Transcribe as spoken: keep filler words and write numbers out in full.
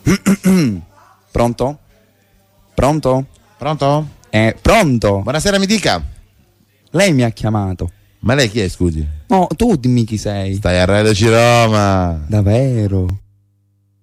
Pronto? Pronto? Pronto? Eh, pronto? Buonasera, mi dica. Lei mi ha chiamato. Ma lei chi è, scusi? No, tu dimmi chi sei. Stai a Radio Ciroma. Davvero?